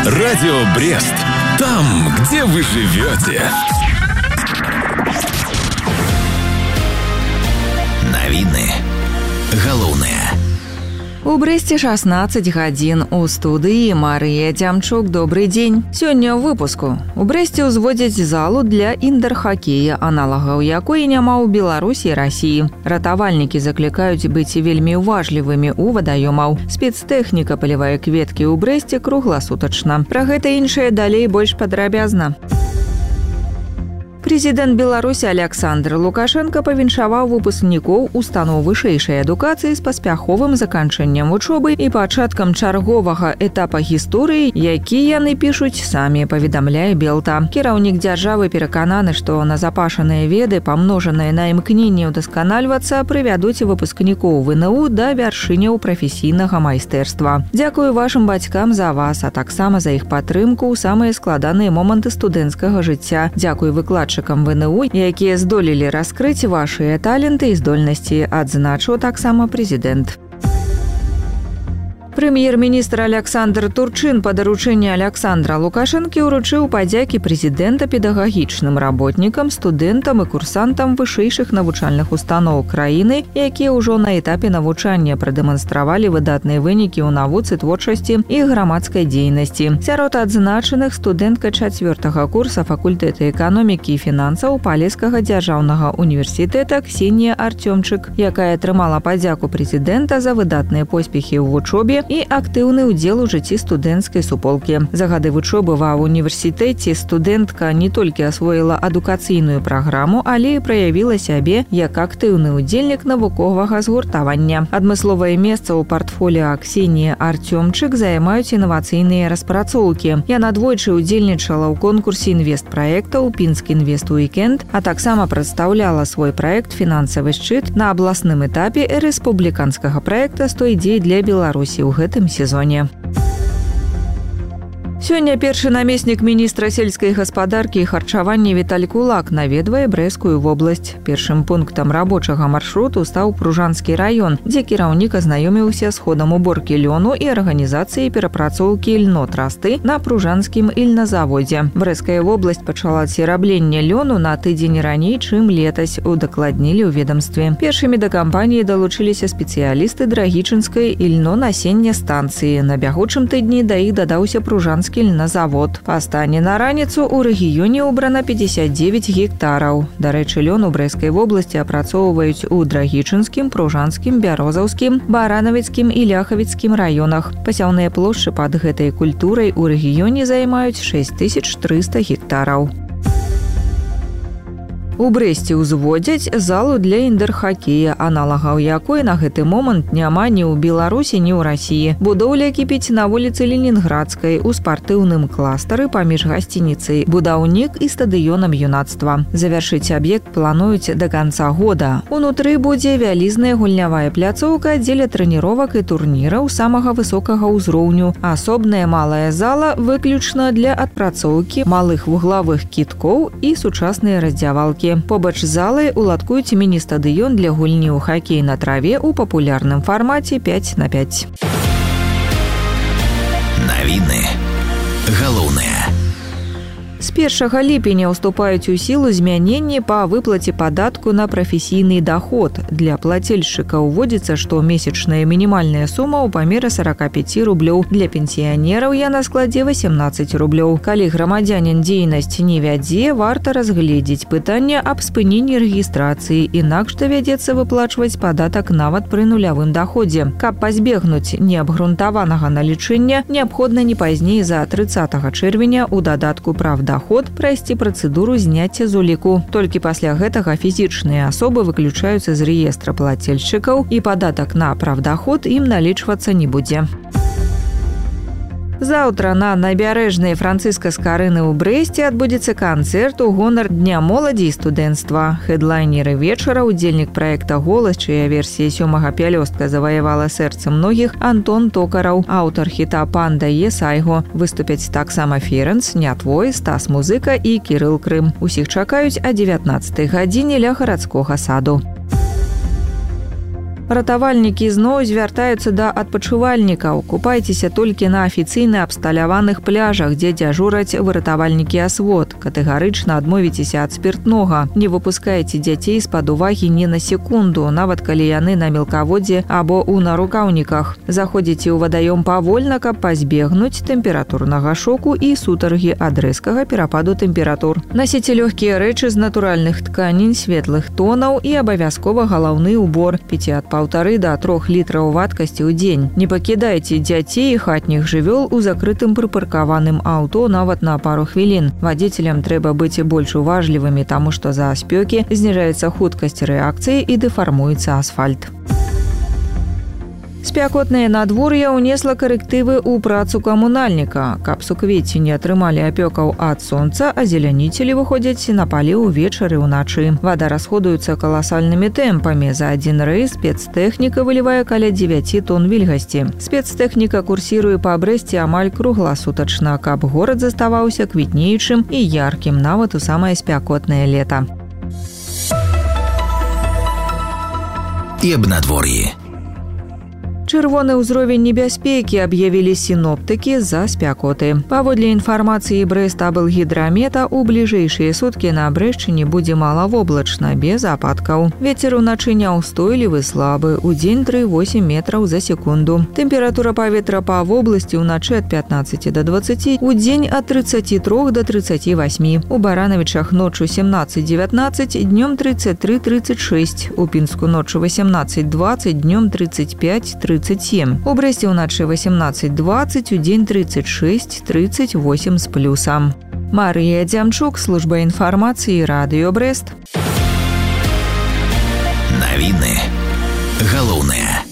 Радио Брест. Там, где вы живете. Навіны галоўныя. У Брэсце 16 гадзін. У студыі Марыя Дзямчук. Добрый дзень. Сёння ў выпуску. У Брэсце ўзводзяць залу для індар-хакея, аналагаў якой няма ў Беларусі і Расіі. Ратавальнікі заклікаюць быць вельмі уважлівымі ў вадаёмаў. Спецтэхніка палівае кветкі ў Брэсце кругласутачна. Пра гэта іншае далей больш падрабязна. Прэзідэнт Беларусі Александр Лукашенко павіншаваў выпускнікоў устаноў вышэйшай адукацыі з паспяховым заканчэннем вучобы і пачаткам чарговага этапа гісторыі, які яны пішуць самі, паведамляе Белта. Кіраўнік дзяржавы перакананы, што назапашаныя веды, памножаныя на імкненне ўдасканальвацца, прывядуць выпускнікоў ВНУ да вяршыняў прафесійнага майстэрства. Дзякую вашым бацькам за вас, а таксама за іх падтрымку ў самыя складаныя моманты студэнцкага жыцця. Дзякуй выкладчыкам ВНУ, якія здолелі раскрыць вашыя таленты і здольнасці, адзначыў таксама прэзідэнт. Прэм'ер-міністр Александр Турчин па даручэнні Александра Лукашэнкі ўручыў падзякі прэзідэнта педагагічным работнікам, студэнтам і курсантам вышэйшых навучальных устаноў краіны, якія ўжо на этапе навучання прадэманстравалі выдатныя вынікі ў навуцы, творчасці і грамадскай дзейнасці. Сярод адзначаных студэнтка 4-го курса факультэта эканомікі і фінансаў Палескага дзяржаўнага універсітэта Ксенія Артёмчык, якая атрымала падзяку прэзідэнта за выдатныя поспехі ў вучобе і актыўны ўдзел у жыцці студэнцкай суполкі. За гады вучобы ва універсітэце студэнтка не толькі асвоіла адукацыйную праграму, але і праявіла сябе як актыўны ўдзельнік навуковага згуртавання. Адмысловае месца ў партфоліа Ксенії Артёмчык займаюць інавацыйныя распрацоўкі. Яна двойчы ўдзельнічала ў конкурсе інвестпраектаў «Пінскі інвест-уікенд», а таксама прадстаўляла свой праект «Фінансавы шчыт» на абласным этапе рэспубліканскага праекта «100 ідзей для Беларусі» ў гэтым сезоне. Сёння першы намеснік міністра сельскай гаспадаркі і харчавання Віталь Кулак наведвае Брэсцкую вобласць. Першым пунктам рабочага маршруту стаў Пружанскі раён, дзе кіраўнік азнаёміўся з ходам уборкі лёну і арганізацыяй перапрацоўкі льнотрасты на Пружанскім ільназаводзе. Брэсцкая вобласць пачала церабленне лёну на тыдзень раней, чым летась, удакладнілі ў ведамстве. Першымі да кампаніі далучыліся спецыялісты Драгічынскай ільно-насення станцыі. На бягучым тыдні да іх дадаўся Пружанскі на завод. Па стане на раніцу ў рэгіёне ўбрана 59 гектараў. Дарэчы, лён у Брэсцкай вобласці апрацоўваюць у Драгічынскім, Пружанскім, Бярозаўскім, Баранавіцкім і Ляхавіцкім раёнах. Пасяўныя плошчы пад гэтай культурай у рэгіёне займаюць 6300 гектараў. У Брэсце ўзводзяць залу для індар-хакея, аналагаў якой на гэты момант няма ні ў Беларусі, ні ў Расіі. Будоўля кіпіць на вуліцы Ленінградскай у спартыўным кластары паміж гасцініцай «Будаўнік» і стадыёнам юнацтва. Завяршыць аб'ект плануюць да канца года. Унутры будзе вялізная гульнявая пляцоўка дзеля трэніровак і турніраў самага высокага ўзроўню. Асобная малая зала выключна для адпрацоўкі малых вуглавых кіткоў і сучасныя раздзявалкі. Побач з залай уладкуюць міні-стадыён для гульні ў хакей на траве ў папулярным фармаце 5х5. Навіны галоўныя. З 1 ліпеня ўступаюць у сілу змяненні па выплаце падатку на прафесійны даход. Для плацельшчыка ўводзіцца штомесячная мінімальная сума ў памеры 45 рублёў. Для пенсіянераў яна складзе 18 рублёў. Калі грамадзянін дзейнасць не вядзе, варта разгледзець пытанне аб спыненні рэгістрацыі, інакш давядзецца выплачваць падатак нават пры нулявым даходзе. Каб пазбегнуць неабгрунтаванага налічэння, неабходна не пазней за 30 чэрвеня ў дадатку прав доход прайсці працэдуру зняцця з уліку. Толькі пасля гэтага фізічныя асобы выключаюцца з рэестра плацельшчыкаў і падатак на правдаход ім налічвацца не будзе. Заўтра на набярэжнай Францыска Скарыны ў Брэсце адбудзецца канцэрт у гонар Дня моладзі і студэнцтва. Хэдлайнеры вечара, удзельнік праекта «Голас», чыя версія 7-га пялёстка заваявала сэрца многіх, Антон Токараў, аўтар хіта «Панда Есайго». Выступяць таксама Ферэнц, Нятвой, Стас Музыка і Кірыл Крым. Усіх чакаюць о 19 гадзіне ля гарадскога саду. Ратавальнікі зноў звяртаюцца да адпачывальнікаў. Купайцеся толькі на афіцыйна абсталяваных пляжах, дзе дзяжураць выратавальнікі асвод. Катэгарычна адмовіцеся ад спіртнога. Не выпускайце дзяцей з-пад увагі ні на секунду, нават калі яны на мелкаводдзе або ў нарукаўніках. Заходзіце ў вадаём павольна, каб пазбегнуць тэмпературнага шоку і сутаргі ад рэзкага перападу тэмператур. Насіце лёгкія рэчы з натуральных тканін светлых тонаў і абавязкова галаўны ўбор. Піце ад 1,5 до 3 літраў вадкасці ў дзень. Не пакідайце дзяцей і хатніх жывёл у закрытым прыпаркаваным аўто нават на пару хвілін. Вадзіцелям трэба быць больш уважлівымі, таму што за спёкі зніжаецца хуткасць рэакцыі і дэфармуецца асфальт. Спякотнае надвор'е ўнесла карэктывы ў працу камунальніка. Каб суквецці не атрымалі апёкаў ад сонца, азеляніцелі выходзяць на палі ўвечары ўначы. Вада расходуецца каласальнымі тэмпамі. За адзін рэйс спецтэхніка вылівае каля 9 тонн вільгасці. Спецтэхніка курсіруе па Брэсце амаль кругласутачна, каб горад заставаўся квітнеючым і яркім нават у самае спякотнае лета. І аб надвор'і. Чырвоны ўзровень небяспекі аб'явілі сіноптыкі з-за спякоты. Паводле інфармацыі Брэст-Аблгідрамета, у бліжэйшыя суткі на Брэшчыне будзе малавоблачна, без ападкаў. Вецер уначы няўстойлівы слабы, удзень 3,8 метраў за секунду. Тэмпература паветра па вобласці ўначы ад 15 до 20, удзень ад 33 до 38. У Баранавічах ноччу 17-19, днём 33-36. У Пінску ноччу 18-20, днём 35-37. У Брэсце ўначы 18-20, удзень 36-38 з плюсам. Марыя Дзямчук, служба інфармацыі, Радыё Брэст. Навіны галоўнае.